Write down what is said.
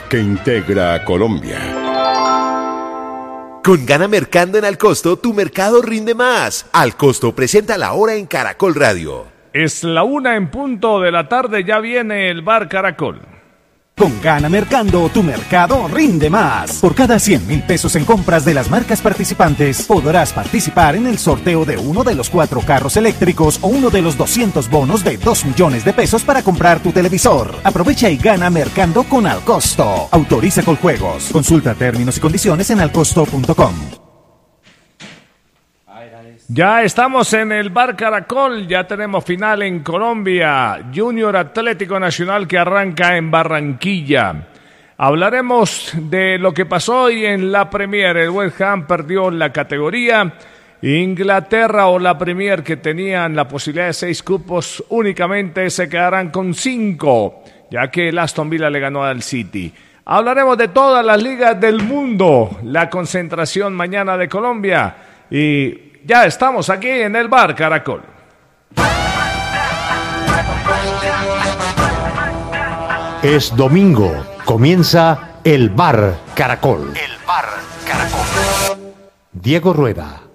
que integra a Colombia. Con Gana Mercando en Alcosto, tu mercado rinde más. Alcosto presenta la hora en Caracol Radio. Es la 1:00 p.m, ya viene el Bar Caracol. Con Gana Mercando, tu mercado rinde más. Por cada 100.000 pesos en compras de las marcas participantes, podrás participar en el sorteo de uno de los 4 carros eléctricos o uno de los 200 bonos de 2 millones de pesos para comprar tu televisor. Aprovecha y gana Mercando con Alcosto. Autoriza Coljuegos. Consulta términos y condiciones en alcosto.com. Ya estamos en el Bar Caracol, ya tenemos final en Colombia, Junior Atlético Nacional que arranca en Barranquilla. Hablaremos de lo que pasó hoy en la Premier. El West Ham perdió la categoría. Inglaterra o la Premier, que tenían la posibilidad de 6 cupos, únicamente se quedarán con 5, ya que el Aston Villa le ganó al City. Hablaremos de todas las ligas del mundo, la concentración mañana de Colombia y ya estamos aquí en el Bar Caracol. Es domingo, comienza el Bar Caracol. El Bar Caracol. Diego Rueda.